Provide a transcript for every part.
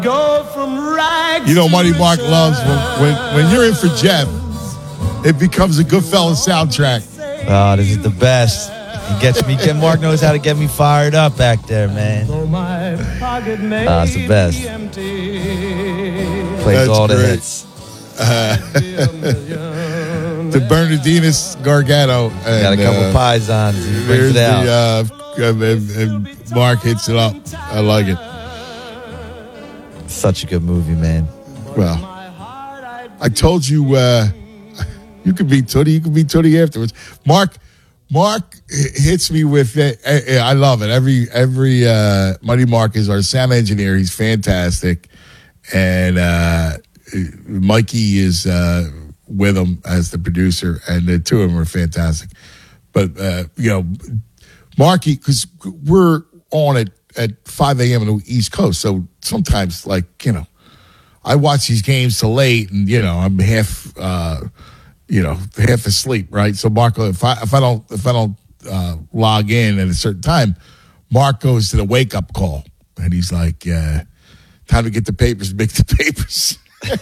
Go from rags You know, Money Mark loves when you're in for Jeff, it becomes a Goodfellas soundtrack. Oh, this is the best. He gets me. Mark knows how to get me fired up back there, man. It's the best. Plays That's all the great. hits. The Bernardinus Gargano. Got a couple pies on. He brings Here's it out. and Mark hits it up. I like it. Such a good movie, man. Well, I told you, you could be Tootie. You could be Tootie afterwards. Mark hits me with it. I love it. Every Money Mark is our sound engineer. He's fantastic, and Mikey is with him as the producer, and the two of them are fantastic. But Marky, because we're on it at 5 a.m. on the East Coast, so sometimes, I watch these games till late, and I'm half asleep, right? So Marco, if I don't log in at a certain time, Mark goes to the wake up call, and he's like, "Time to get the papers, make the papers."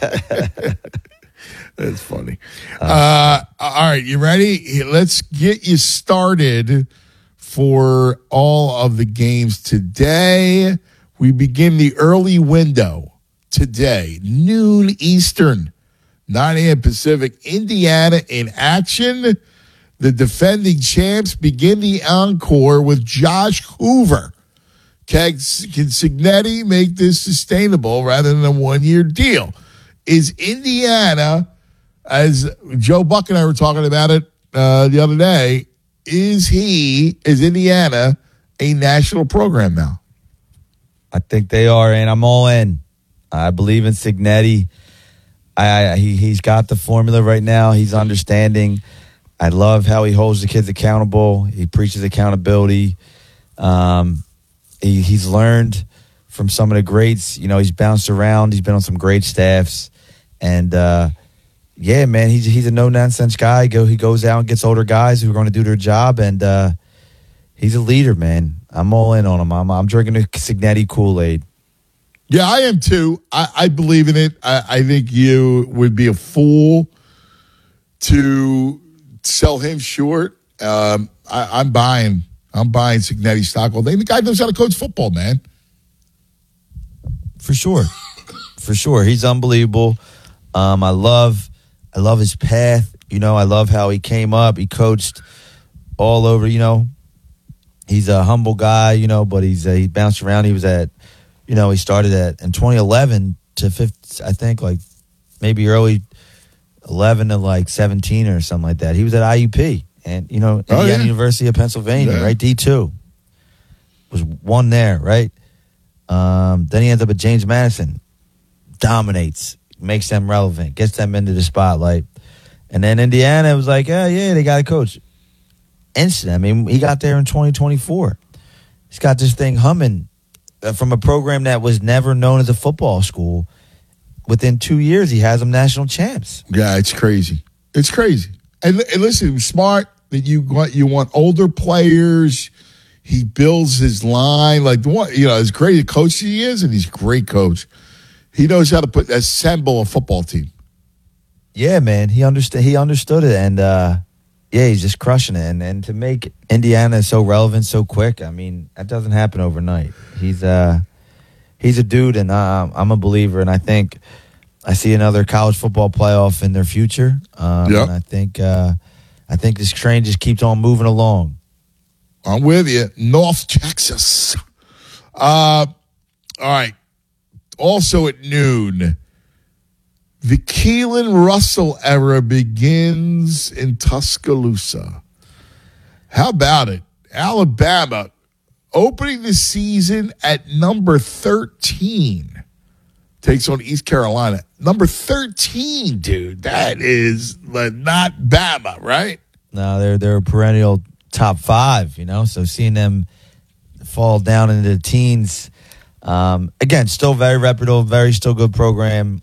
That's funny. All right, you ready? Let's get you started for all of the games today. We begin the early window today, noon Eastern, 9 a.m. Pacific. Indiana in action. The defending champs begin the encore with Josh Hoover. Can Cignetti make this sustainable rather than a one-year deal? Is Indiana, as Joe Buck and I were talking about it the other day, is Indiana a national program now? I think they are, and I'm all in. I believe in Cignetti. He's got the formula right now. He's understanding. I love how he holds the kids accountable. He preaches accountability. He's learned from some of the greats. He's bounced around. He's been on some great staffs. And, man, he's a no-nonsense guy. He goes out and gets older guys who are going to do their job, and he's a leader, man. I'm all in on him. I'm drinking the Cignetti Kool-Aid. Yeah, I am too. I believe in it. I think you would be a fool to sell him short. I'm buying Cignetti stock all day. The guy knows how to coach football, man. For sure. For sure. He's unbelievable. I love his path. I love how he came up. He coached all over, He's a humble guy, but he bounced around. He was at, he started in 2011 to 15, I think, maybe early 11 to 17 or something like that. He was at IUP and, Indiana University of Pennsylvania, right? D2. Was one there, right? Then he ends up at James Madison. Dominates, makes them relevant, gets them into the spotlight. And then Indiana was like, they got a coach. Instant. I mean, he got there in 2024. He's got this thing humming from a program that was never known as a football school. Within 2 years, he has them national champs. Yeah, it's crazy. It's crazy. And listen, he's smart. That you want older players. He builds his line as great a coach he is, and he's a great coach. He knows how to assemble a football team. Yeah, man, he understood it, and he's just crushing it. And to make Indiana so relevant so quick, I mean, that doesn't happen overnight. He's a dude, and I'm a believer, and I think I see another college football playoff in their future. And I think this train just keeps on moving along. I'm with you. North Texas. All right. Also at noon, the Keelan Russell era begins in Tuscaloosa. How about it? Alabama opening the season at number 13. Takes on East Carolina. Number 13, dude. That is not Bama, right? No, they're a perennial top 5, So seeing them fall down into the teens, again, still very reputable, still good program.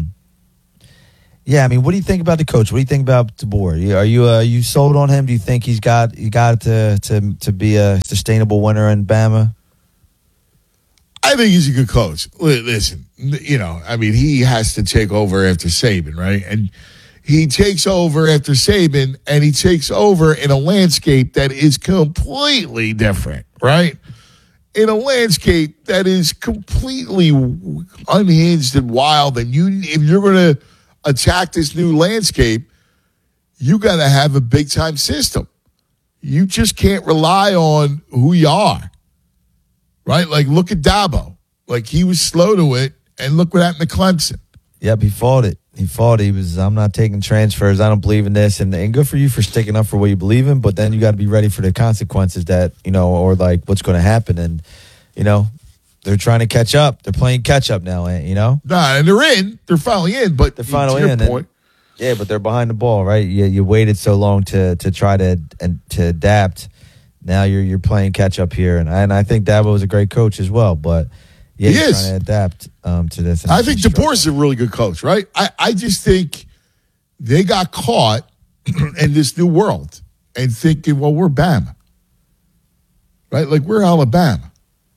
Yeah, I mean, what do you think about the coach? What do you think about DeBoer? Are you sold on him? Do you think he got to be a sustainable winner in Bama? I think he's a good coach. Listen, I mean, he has to take over after Saban, right? And he takes over after Saban, and he takes over in a landscape that is completely different, right? In a landscape that is completely unhinged and wild. And if you're going to attack this new landscape, you got to have a big-time system. You just can't rely on who you are, right? Like, look at Dabo. Like, he was slow to it, and look what happened to Clemson. Yep, he fought it. He was, I'm not taking transfers. I don't believe in this. And good for you for sticking up for what you believe in, but then you got to be ready for the consequences that, or like what's going to happen. And, they're trying to catch up. They're playing catch up now, Nah, and they're in. They're finally in, but they're finally in. Point. Yeah, but they're behind the ball, right? You waited so long to try to adapt. Now you're playing catch up here. And I think Dabo is a great coach as well, but yeah, he's trying to adapt to this. I think DeBoer is a really good coach, right? I just think they got caught in this new world and thinking, well, we're Bama, right? Like, we're Alabama.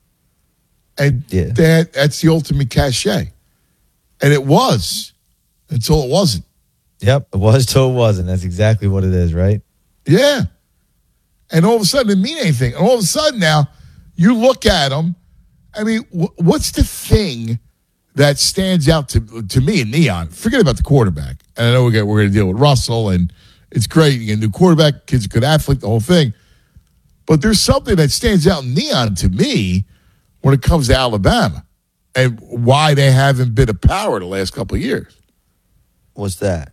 And that's the ultimate cachet. And it was until it wasn't. Yep, it was till it wasn't. That's exactly what it is, right? Yeah. And all of a sudden, it didn't mean anything. And all of a sudden now, you look at them. I mean, what's the thing that stands out to me in Neon? Forget about the quarterback. And I know we're going to deal with Russell, and it's great. You get a new quarterback, kid's a good athlete, the whole thing. But there's something that stands out in Neon to me when it comes to Alabama and why they haven't been a power the last couple of years. What's that?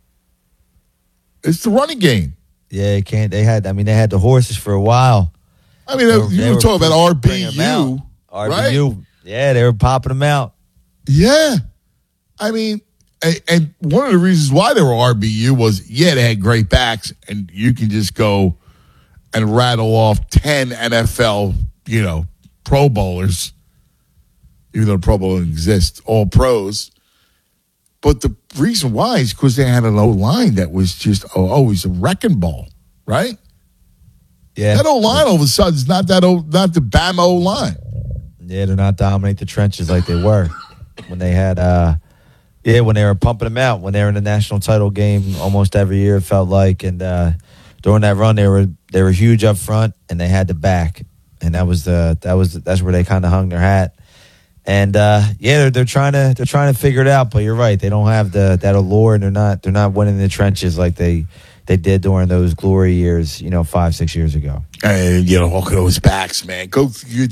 It's the running game. Yeah, they had the horses for a while. I mean, you were talking about RBU. RBU. Right? Yeah, they were popping them out. Yeah. I mean, and one of the reasons why they were RBU was, they had great backs, and you can just go and rattle off 10 NFL, Pro Bowlers, even though Pro Bowl doesn't exist, all pros. But the reason why is because they had an O-line that was just always a wrecking ball, right? Yeah. That O-line all of a sudden is not the Bama O-line. Yeah, they're not dominate the trenches like they were when they had, when they were pumping them out, when they were in the national title game almost every year, it felt like. And during that run, they were huge up front, and they had the back, and that's where they kind of hung their hat. And they're trying to figure it out, but you're right, they don't have that allure, and they're not winning the trenches like they did during those glory years, 5-6 years ago. And look at those backs, man. Go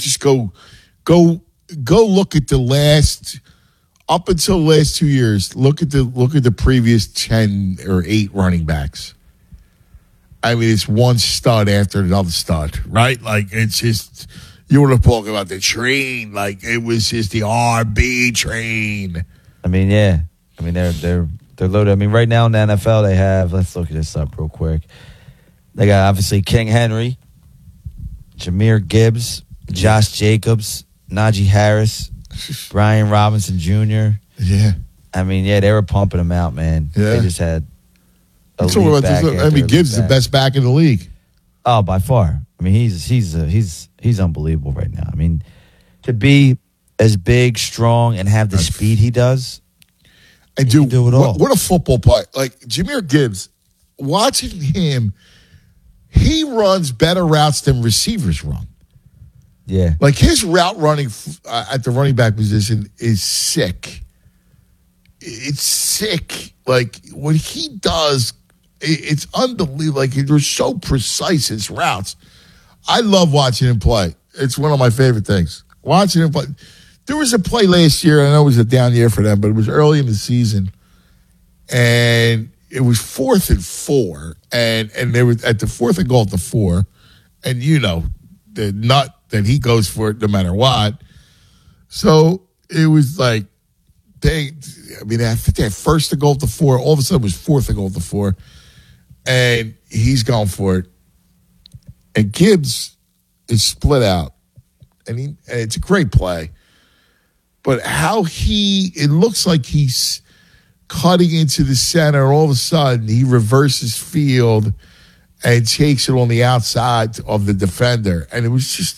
look at the last, up until the last 2 years. Look at the previous 10 or 8 running backs. I mean, it's one stud after another stud, right? Like, it's just, you want to talk about the train, like it was just the RB train. I mean, yeah. I mean, they're loaded. I mean, right now in the NFL, they have, let's look at this up real quick. They got obviously King Henry, Jahmyr Gibbs, Josh Jacobs, Najee Harris, Brian Robinson Jr. Yeah. I mean, they were pumping them out, man. Yeah. They just had a Gibbs is the best back in the league. Oh, by far. I mean, he's unbelievable right now. I mean, to be as big, strong, and have the speed he does, and do it all. What a football player! Like Jahmyr Gibbs, watching him, he runs better routes than receivers run. Yeah, like his route running at the running back position is sick. It's sick. Like what he does, it's unbelievable. Like they're so precise, his routes. I love watching him play. It's one of my favorite things. Watching him play. There was a play last year, I know it was a down year for them, but it was early in the season, and it was 4th and 4, and they were at the 4th and goal at the 4, and the nut that he goes for it no matter what. So it was like I think they had 1st and goal at the 4. All of a sudden, it was 4th and goal at the 4, and he's going for it. And Gibbs is split out, and it's a great play. But it looks like he's cutting into the center, and all of a sudden he reverses field and takes it on the outside of the defender. And it was just